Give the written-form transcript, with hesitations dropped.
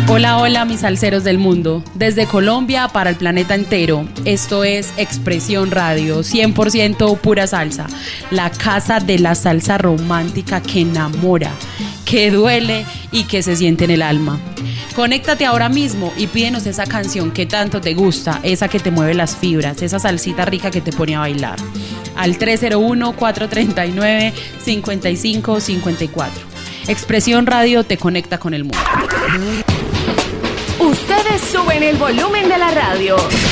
Hola, hola mis salseros del mundo, desde Colombia para el planeta entero. Esto es Expresión Radio, 100% pura salsa, la casa de la salsa romántica que enamora, que duele y que se siente en el alma. Conéctate ahora mismo y pídenos esa canción que tanto te gusta, esa que te mueve las fibras, esa salsita rica que te pone a bailar. Al 301-439-5554. Expresión Radio te conecta con el mundo. Ustedes suben el volumen de la radio.